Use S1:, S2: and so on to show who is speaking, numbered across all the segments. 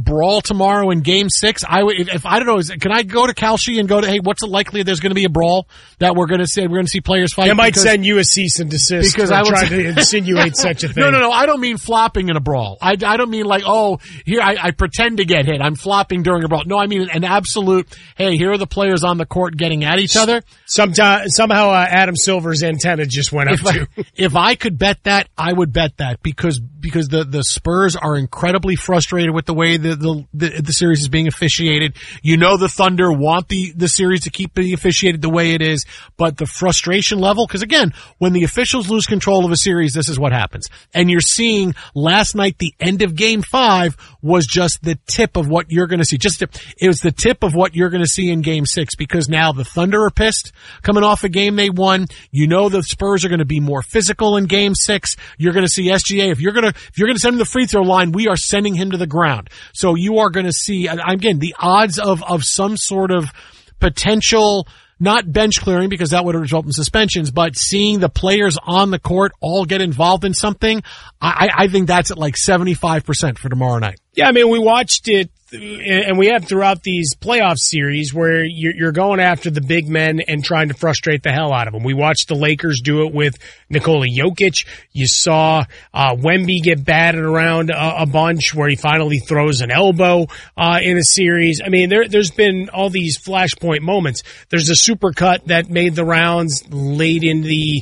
S1: brawl tomorrow in Game 6, if I don't know, can I go to Kalshi and go to, hey, what's the likelihood there's going to be a brawl that we're going to see players fight?
S2: They might send you a cease and desist because I trying to insinuate such a thing.
S1: No. I don't mean flopping in a brawl. I don't mean like, oh, here I pretend to get hit. I'm flopping during a brawl. No, I mean an absolute, hey, here are the players on the court getting at each other.
S2: Somehow Adam Silver's antenna just went up too.
S1: If I could bet that, I would bet that because the Spurs are incredibly frustrated with the way the series is being officiated. You know the Thunder want the series to keep being officiated the way it is, but the frustration level, because again, when the officials lose control of a series, this is what happens. And you're seeing last night, the end of Game 5 was just the tip of what you're going to see. It was the tip of what you're going to see in Game 6, because now the Thunder are pissed coming off a game they won. You know the Spurs are going to be more physical in Game 6. You're going to see SGA. If you're going to send him to the free throw line, we are sending him to the ground. So you are going to see, again, the odds of some sort of potential, not bench clearing because that would result in suspensions, but seeing the players on the court all get involved in something, I think that's at like 75% for tomorrow night.
S2: Yeah, I mean, we watched it, and we have throughout these playoff series where you're going after the big men and trying to frustrate the hell out of them. We watched the Lakers do it with Nikola Jokic. You saw Wemby get batted around a bunch where he finally throws an elbow in a series. I mean, there's been all these flashpoint moments. There's a supercut that made the rounds late in the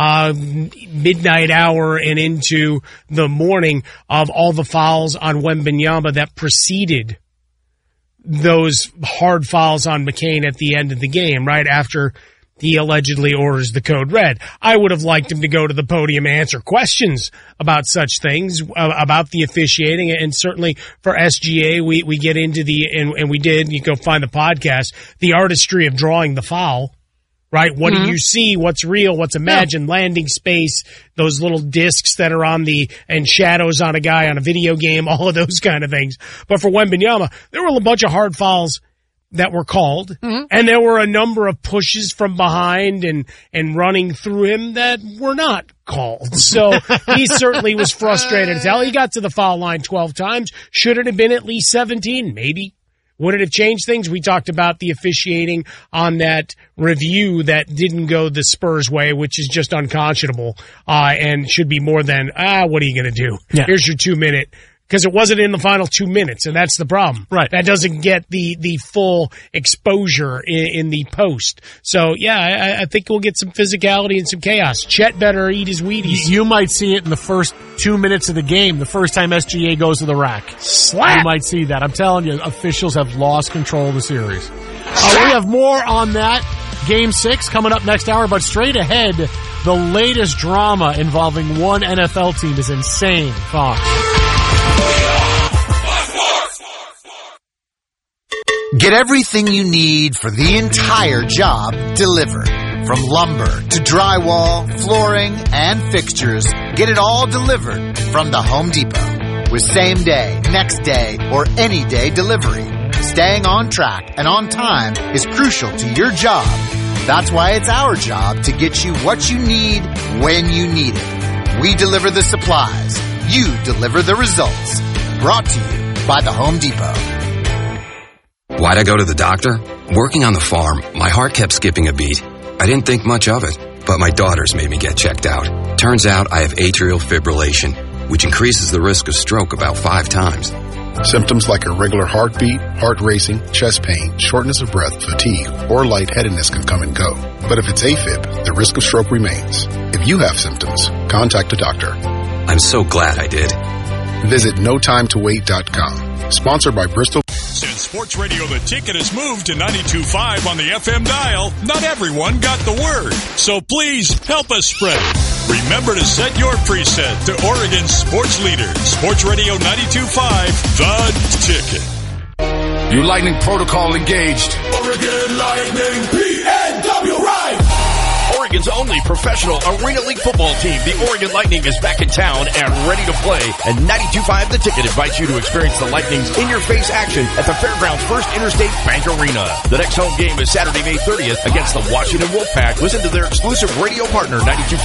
S2: midnight hour and into the morning of all the fouls on Wembanyama that preceded those hard fouls on McCain at the end of the game, right after he allegedly orders the code red. I would have liked him to go to the podium and answer questions about such things, about the officiating, and certainly for SGA, we get into and we did, you go find the podcast, the artistry of drawing the foul. Right? What do you see? What's real? What's imagined? Yeah. Landing space, those little discs that are and shadows on a guy on a video game, all of those kind of things. But for Wembanyama, there were a bunch of hard fouls that were called, and there were a number of pushes from behind and running through him that were not called. So he certainly was frustrated as hell. He got to the foul line 12 times. Should it have been at least 17? Maybe. Would it have changed things? We talked about the officiating on that review that didn't go the Spurs way, which is just unconscionable, and should be more than, what are you going to do? Yeah. Here's your 2-minute. Because it wasn't in the final 2 minutes, and that's the problem.
S1: Right.
S2: That doesn't get the full exposure in the post. So, yeah, I think we'll get some physicality and some chaos. Chet better eat his Wheaties.
S1: You might see it in the first 2 minutes of the game, the first time SGA goes to the rack.
S2: Slap!
S1: You might see that. I'm telling you, officials have lost control of the series. We have more on that. Game 6 coming up next hour, but straight ahead, the latest drama involving one NFL team is insane. Fox.
S3: Get everything you need for the entire job delivered. From lumber to drywall, flooring, and fixtures, get it all delivered from the Home Depot. With same day, next day, or any day delivery. Staying on track and on time is crucial to your job. That's why it's our job to get you what you need when you need it. We deliver the supplies. You deliver the results. Brought to you by the Home Depot.
S4: Why'd I go to the doctor? Working on the farm, my heart kept skipping a beat. I didn't think much of it, but my daughters made me get checked out. Turns out I have atrial fibrillation, which increases the risk of stroke about 5 times.
S5: Symptoms like irregular heartbeat, heart racing, chest pain, shortness of breath, fatigue, or lightheadedness can come and go. But if it's AFib, the risk of stroke remains. If you have symptoms, contact a doctor.
S4: I'm so glad I did.
S5: Visit notimetowait.com. Sponsored by Bristol.
S6: Since Sports Radio The Ticket has moved to 92.5 on the FM dial, not everyone got the word. So please help us spread it. Remember to set your preset to Oregon's sports leader, Sports Radio 92.5, The Ticket.
S7: Your Lightning protocol engaged.
S8: Oregon Lightning, PNW right!
S9: Oregon's only professional Arena League football team, the Oregon Lightning, is back in town and ready to play. And 92.5 The Ticket invites you to experience the Lightning's in-your-face action at the Fairgrounds First Interstate Bank Arena. The next home game is Saturday, May 30th against the Washington Wolfpack. Listen to their exclusive radio partner, 92.5